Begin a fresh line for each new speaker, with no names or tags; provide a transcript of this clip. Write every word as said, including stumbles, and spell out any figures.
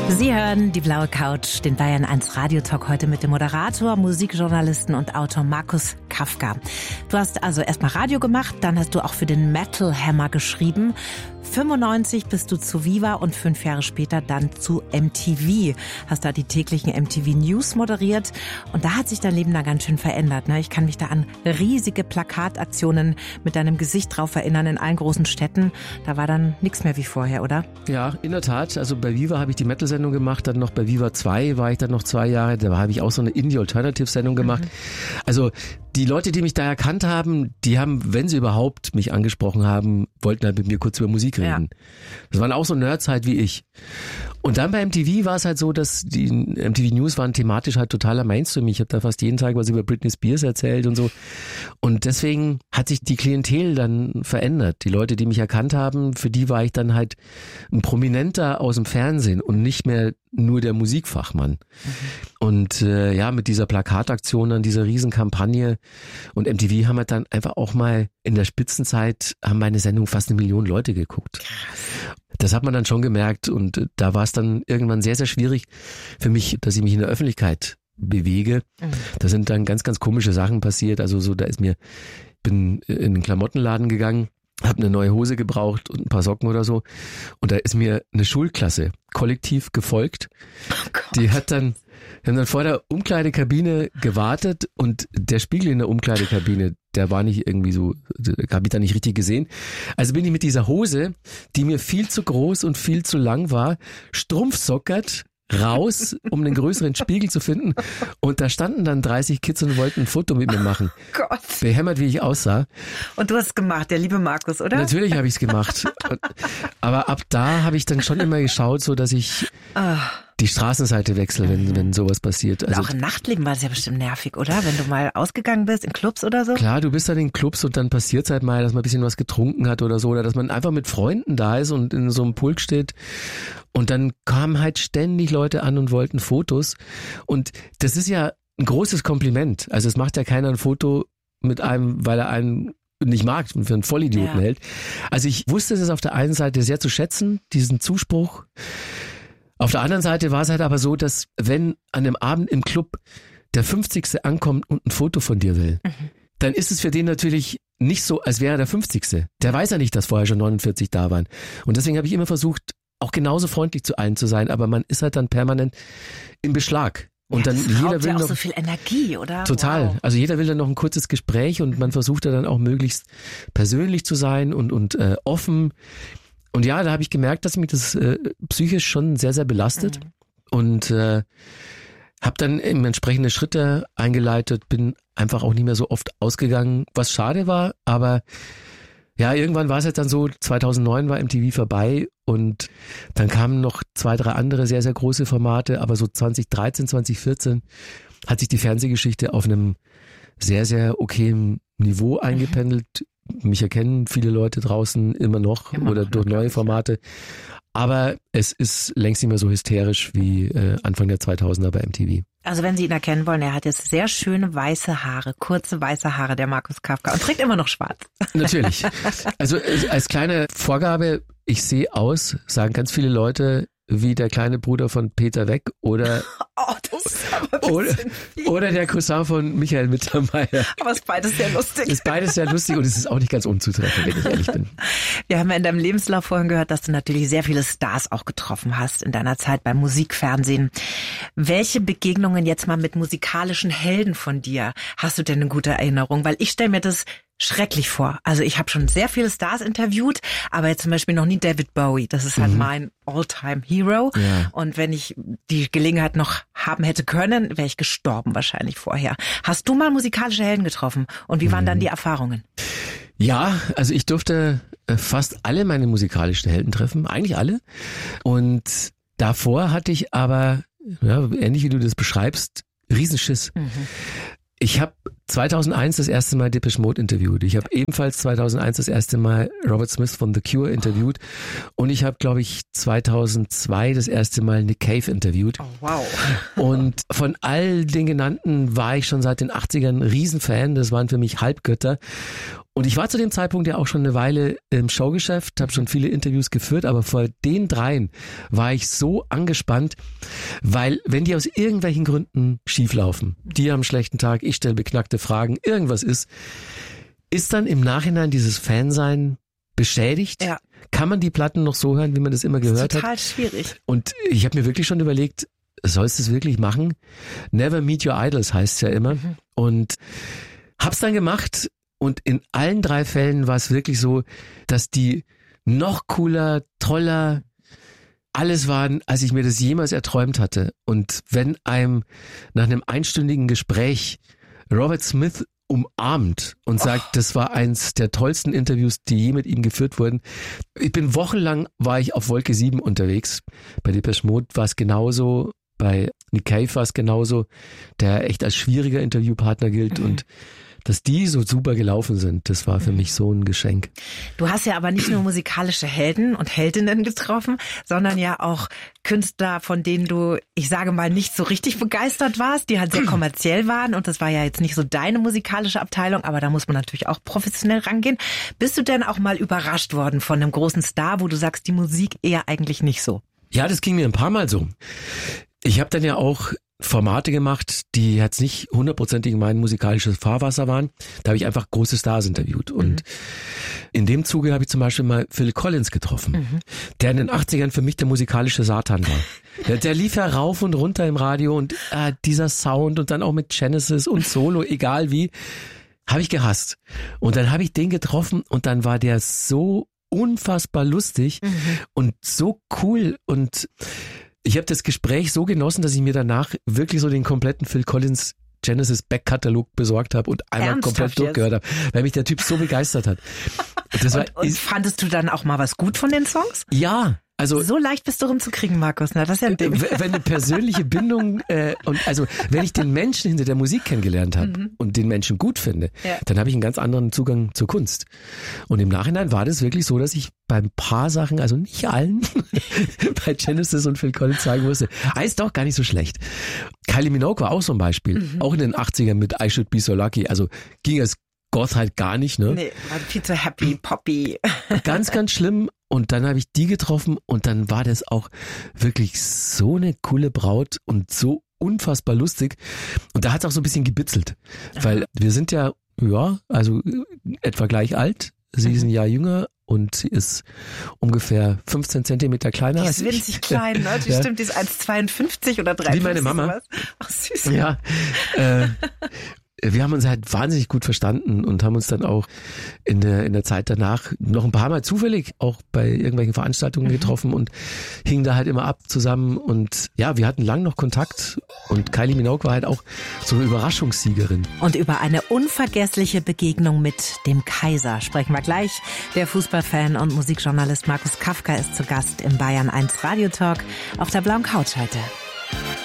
Sie hören die blaue Couch, den Bayern eins Radiotalk heute mit dem Moderator, Musikjournalisten und Autor Markus Kafka. Du hast also erstmal Radio gemacht, dann hast du auch für den Metal Hammer geschrieben. fünfundneunzig bist du zu Viva und fünf Jahre später dann zu M T V. Hast da die täglichen M T V News moderiert und da hat sich dein Leben da ganz schön verändert. Ne? Ich kann mich da an riesige Plakataktionen mit deinem Gesicht drauf erinnern in allen großen Städten. Da war dann nichts mehr wie vorher, oder?
Ja, in der Tat. Also bei Viva habe ich die Metal-Sendung gemacht, dann noch bei Viva zwei war ich dann noch zwei Jahre. Da habe ich auch so eine Indie-Alternative-Sendung gemacht. Mhm. Also die Leute, die mich da erkannt haben, die haben, wenn sie überhaupt mich angesprochen haben, wollten halt mit mir kurz über Musik reden. Ja. Das waren auch so Nerds halt wie ich. Und dann bei M T V war es halt so, dass die M T V News waren thematisch halt totaler Mainstream. Ich habe da fast jeden Tag was über Britney Spears erzählt und so. Und deswegen hat sich die Klientel dann verändert. Die Leute, die mich erkannt haben, für die war ich dann halt ein Prominenter aus dem Fernsehen und nicht mehr nur der Musikfachmann. Mhm. Und äh, ja, mit dieser Plakataktion, dann dieser Riesenkampagne und M T V haben wir dann einfach auch mal in der Spitzenzeit, haben meine Sendung fast eine Million Leute geguckt. Krass. Das hat man dann schon gemerkt und da war es dann irgendwann sehr, sehr schwierig für mich, dass ich mich in der Öffentlichkeit bewege. Mhm. Da sind dann ganz, ganz komische Sachen passiert. Also so, da ist mir, bin in den Klamottenladen gegangen, habe eine neue Hose gebraucht und ein paar Socken oder so. Und da ist mir eine Schulklasse kollektiv gefolgt. Oh Gott. Die hat dann, wir haben dann vor der Umkleidekabine gewartet und der Spiegel in der Umkleidekabine, der war nicht irgendwie so, habe ich da nicht richtig gesehen. Also bin ich mit dieser Hose, die mir viel zu groß und viel zu lang war, strumpfsockert raus, um den größeren Spiegel zu finden. Und da standen dann dreißig Kids und wollten ein Foto mit mir machen. Oh Gott. Behämmert, wie ich aussah.
Und du hast es gemacht, der liebe Markus, oder?
Natürlich habe ich es gemacht. Aber ab da habe ich dann schon immer geschaut, so dass ich die Straßenseite wechsle, wenn, wenn sowas passiert.
Also auch im Nachtleben war das ja bestimmt nervig, oder? Wenn du mal ausgegangen bist, in Clubs oder so?
Klar, du bist dann in Clubs und dann passiert es halt mal, dass man ein bisschen was getrunken hat oder so. Oder dass man einfach mit Freunden da ist und in so einem Pulk steht. Und dann kamen halt ständig Leute an und wollten Fotos. Und das ist ja ein großes Kompliment. Also es macht ja keiner ein Foto mit einem, weil er einen nicht mag und für einen Vollidioten ja. hält. Also ich wusste es auf der einen Seite sehr zu schätzen, diesen Zuspruch. Auf der anderen Seite war es halt aber so, dass wenn an dem Abend im Club der fünfzigste ankommt und ein Foto von dir will, mhm. dann ist es für den natürlich nicht so, als wäre er der fünfzigste. Der weiß ja nicht, dass vorher schon neunundvierzig da waren. Und deswegen habe ich immer versucht, auch genauso freundlich zu allen zu sein, aber man ist halt dann permanent im Beschlag. Und
ja,
dann
das
jeder will
ja auch
noch
so viel Energie, oder?
Total.
Wow.
Also jeder will dann noch ein kurzes Gespräch und man versucht dann auch möglichst persönlich zu sein und und äh, offen. Und ja, da habe ich gemerkt, dass mich das äh, psychisch schon sehr, sehr belastet mhm. und äh, habe dann eben entsprechende Schritte eingeleitet, bin einfach auch nicht mehr so oft ausgegangen, was schade war, aber ja, irgendwann war es jetzt dann so, zweitausendneun war M T V vorbei und dann kamen noch zwei, drei andere sehr, sehr große Formate, aber so zwanzig dreizehn, zwanzig vierzehn hat sich die Fernsehgeschichte auf einem sehr, sehr okayen Niveau eingependelt. Mhm. Mich erkennen viele Leute draußen immer noch immer oder noch durch neue Formate. Aber es ist längst nicht mehr so hysterisch wie äh, Anfang der zweitausender bei M T V.
Also wenn Sie ihn erkennen wollen, er hat jetzt sehr schöne weiße Haare, kurze weiße Haare, der Markus Kafka, und trägt immer noch schwarz.
Natürlich. Also als kleine Vorgabe, ich sehe aus, sagen ganz viele Leute, wie der kleine Bruder von Peter Weck oder,
oh, das ist aber ein
oder, oder der Cousin von Michael Mittermeier.
Aber es ist beides sehr lustig.
Es ist beides sehr lustig und es ist auch nicht ganz unzutreffend, wenn ich ehrlich bin.
Wir haben ja in deinem Lebenslauf vorhin gehört, dass du natürlich sehr viele Stars auch getroffen hast in deiner Zeit beim Musikfernsehen. Welche Begegnungen jetzt mal mit musikalischen Helden von dir hast du denn eine gute Erinnerung? Weil ich stelle mir das schrecklich vor. Also ich habe schon sehr viele Stars interviewt, aber jetzt zum Beispiel noch nie David Bowie. Das ist halt mhm. mein All-Time-Hero. Ja. Und wenn ich die Gelegenheit noch haben hätte können, wäre ich gestorben wahrscheinlich vorher. Hast du mal musikalische Helden getroffen? Und wie waren mhm. dann die Erfahrungen?
Ja, also ich durfte fast alle meine musikalischen Helden treffen. Eigentlich alle. Und davor hatte ich aber, ja, ähnlich wie du das beschreibst, Riesenschiss. Mhm. Ich habe zweitausendeins das erste Mal Depeche Mode interviewt. Ich habe ebenfalls zweitausendeins das erste Mal Robert Smith von The Cure interviewt. Und ich habe, glaube ich, zweitausendzwei das erste Mal Nick Cave interviewt.
Oh, wow.
Und von all den genannten war ich schon seit den achtzigern ein Riesenfan. Das waren für mich Halbgötter. Und ich war zu dem Zeitpunkt ja auch schon eine Weile im Showgeschäft, habe schon viele Interviews geführt, aber vor den dreien war ich so angespannt, weil wenn die aus irgendwelchen Gründen schieflaufen, die haben einen schlechten Tag, ich stelle beknackte Fragen, irgendwas ist, ist dann im Nachhinein dieses Fansein beschädigt?
Ja.
Kann man die Platten noch so hören, wie man das immer gehört
total
hat?
Total schwierig.
Und ich habe mir wirklich schon überlegt, sollst du es wirklich machen? Never meet your idols heißt es ja immer. Mhm. Und hab's dann gemacht. Und in allen drei Fällen war es wirklich so, dass die noch cooler, toller, alles waren, als ich mir das jemals erträumt hatte. Und wenn einem nach einem einstündigen Gespräch Robert Smith umarmt und sagt, oh. das war eins der tollsten Interviews, die je mit ihm geführt wurden. Ich bin wochenlang, war ich auf Wolke sieben unterwegs. Bei Depeche Mode war es genauso, bei Nick Cave war es genauso, der echt als schwieriger Interviewpartner gilt. Mhm. Und dass die so super gelaufen sind, das war für mich so ein Geschenk.
Du hast ja aber nicht nur musikalische Helden und Heldinnen getroffen, sondern ja auch Künstler, von denen du, ich sage mal, nicht so richtig begeistert warst, die halt sehr kommerziell waren. Und das war ja jetzt nicht so deine musikalische Abteilung, aber da muss man natürlich auch professionell rangehen. Bist du denn auch mal überrascht worden von einem großen Star, wo du sagst, die Musik eher eigentlich nicht so?
Ja, das ging mir ein paar Mal so. Ich habe dann ja auch Formate gemacht, die jetzt nicht hundertprozentig mein musikalisches Fahrwasser waren. Da habe ich einfach große Stars interviewt. Und mhm. in dem Zuge habe ich zum Beispiel mal Phil Collins getroffen, mhm. der in den achtzigern für mich der musikalische Satan war. Der, der lief ja rauf und runter im Radio und äh, dieser Sound und dann auch mit Genesis und Solo, egal wie, habe ich gehasst. Und dann habe ich den getroffen und dann war der so unfassbar lustig mhm. und so cool und ich habe das Gespräch so genossen, dass ich mir danach wirklich so den kompletten Phil Collins Genesis Backkatalog besorgt habe und einmal
Ernsthaft
komplett durchgehört habe, weil mich der Typ so begeistert hat.
Das war, und, und ist, fandest du dann auch mal was gut von den Songs?
Ja. Also
so leicht bist du rumzukriegen, Markus. Na, das ist ja ein Ding.
Wenn eine persönliche Bindung äh, und also wenn ich den Menschen hinter der Musik kennengelernt habe mhm. und den Menschen gut finde, ja. dann habe ich einen ganz anderen Zugang zur Kunst. Und im Nachhinein war das wirklich so, dass ich bei ein paar Sachen, also nicht allen, bei Genesis und Phil Collins sagen musste, ah, ist doch gar nicht so schlecht. Kylie Minogue war auch so ein Beispiel, mhm. auch in den achtzigern mit I Should Be So Lucky. Also ging es Goth halt gar nicht, ne?
Nee, war viel zu happy, poppy.
Ganz, ganz schlimm. Und dann habe ich die getroffen und dann war das auch wirklich so eine coole Braut und so unfassbar lustig. Und da hat es auch so ein bisschen gebitzelt, weil wir sind ja, ja, also etwa gleich alt. Sie ist ein Jahr jünger und sie ist ungefähr fünfzehn Zentimeter kleiner als ich.
Die ist winzig klein, ne? Die ja. stimmt, die ist eins Komma zweiundfünfzig oder dreiundfünfzig.
Wie meine Mama.
Ach, süß.
Ja, äh, wir haben uns halt wahnsinnig gut verstanden und haben uns dann auch in der in der Zeit danach noch ein paar Mal zufällig auch bei irgendwelchen Veranstaltungen mhm. getroffen und hingen da halt immer ab zusammen und ja, wir hatten lang noch Kontakt und Kylie Minogue war halt auch so eine Überraschungssiegerin.
Und über eine unvergessliche Begegnung mit dem Kaiser sprechen wir gleich. Der Fußballfan und Musikjournalist Markus Kafka ist zu Gast im Bayern eins Radio Talk auf der blauen Couch heute.